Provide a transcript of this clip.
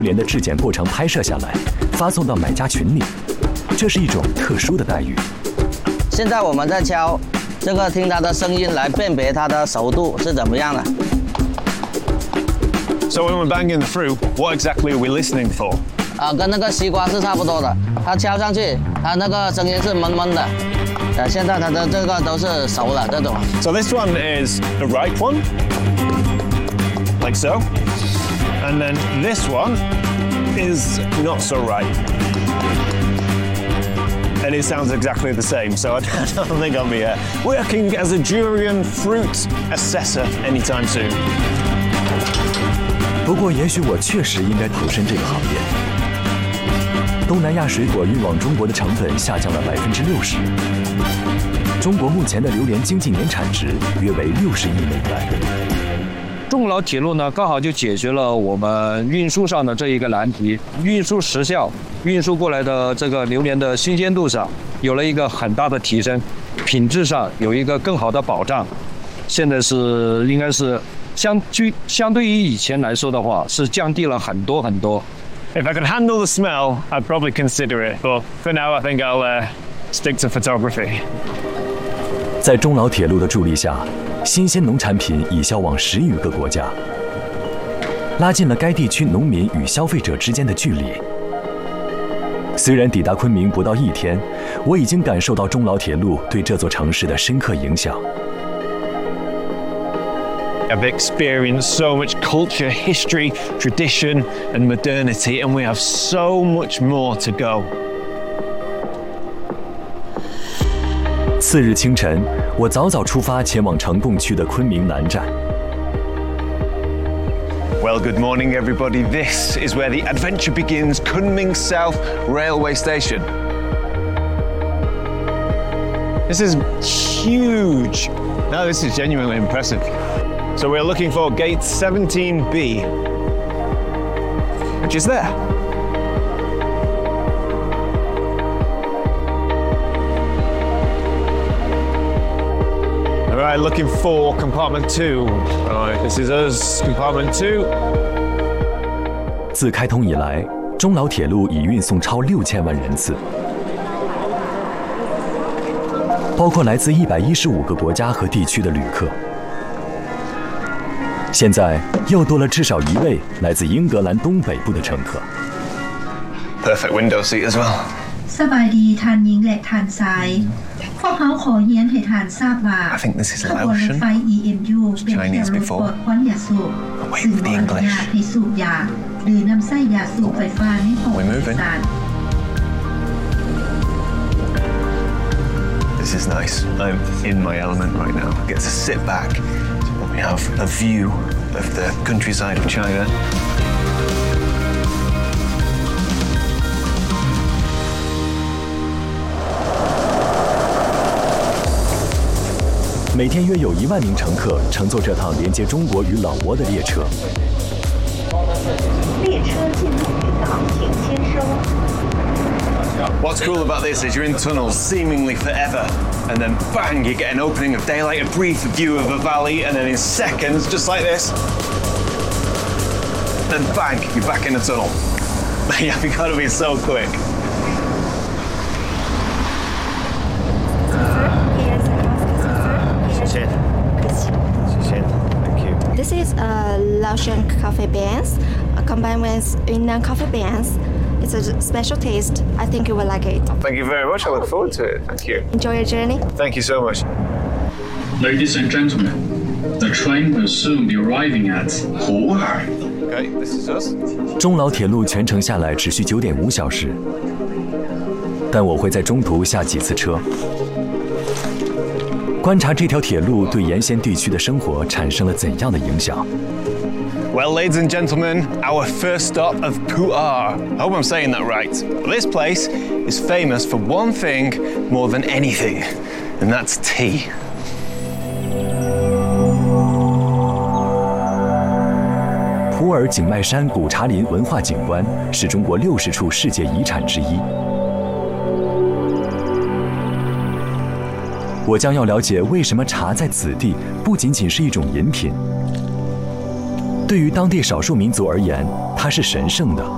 莲的质检过程拍摄下来，发送到买家群里。这是一种特殊的待遇。 现在我们在敲这个，听它的声音来辨别它的熟度是怎么样的。 So when we're banging through, what exactly are we listening for? 跟那个西瓜是差不多的，它敲上去，它那个声音是闷闷的。现在它的这个都是熟了这种。 So this one is the ripe one, like so, and then this one is not so ripe. And it sounds exactly the same, so I don't think I'll be working as a durian fruit assessor anytime soon. 不过，也许我确实应该投身这个行业。东南亚水果运往中国的成本下降了60%。中国目前的榴莲经济年产值约为60亿美元。 中老铁路呢，刚好就解决了我们运输上的这一个难题，运输时效，运输过来的这个榴莲的新鲜度上有了一个很大的提升，品质上有一个更好的保障。现在是应该是相对于以前来说的话，是降低了很多很多。 If I could handle the smell, I'd probably consider it. But for now, I think I'll stick to photography. 在中老铁路的助力下，新鲜农产品已销往10余个国家，拉近了该地区农民与消费者之间的距离。虽然抵达昆明不到1天，我已经感受到中老铁路对这座城市的深刻影响。 I've experienced so much culture, history, tradition, and modernity, and we have so much more to go. 次日清晨，我早早出发前往呈贡区的昆明南站。 Well, good morning, everybody. This is where the adventure begins, Kunming South Railway Station. This is huge. No, this is genuinely impressive. So we're looking for gate 17B, which is there. All right, looking for compartment 2. All right, this is us, compartment 2. 自开通以来，中老铁路已运送超6000万人次，包括来自115个国家和地区的旅客。现在又多了至少1位来自英格兰东北部的乘客。 Perfect window seat as well. สบายดีทานหญิงและทานชายพวกเขาขอเรียนให้ทานทราบว่าขบวนรถไฟ EMU เป็นเที่ยวรถปลดควันยาสูบซึ่งบ่อนุญาตให้สูบยาหรือนำไส้ยาสูบไฟฟ้าในห้องโดยสาร This is nice. I'm in my element right now. I get to sit back. We have a view of the countryside of China. 每天约有1万名乘客乘坐这趟连接中国与老挝的列车。 列车进入云港，请先收。 What's cool about this is you're in tunnels seemingly forever, and then bang, you get an opening of daylight, a brief view of a valley, and then in seconds, just like this, then bang, you're back in the tunnel. You've got to be so quick. This is a Laotian coffee beans combined with Yunnan coffee beans. It's a special taste. I think you will like it. Thank you very much. I look forward to it. Thank you. Enjoy your journey. Thank you so much. Ladies and gentlemen, the train will soon be arriving at Pu'er. Okay, this is us. 中老铁路全程下来只需9.5小时，但我会在中途下几次车，观察这条铁路对沿线地区的生活产生了怎样的影响。 Well, ladies and gentlemen, our first stop of Pu'er. I hope I'm saying that right. This place is famous for one thing more than anything, and that's tea. 普洱景迈山古茶林文化景观是中国60处世界遗产之一。我将要了解为什么茶在此地不仅仅是一种饮品，对于当地少数民族而言，它是神圣的。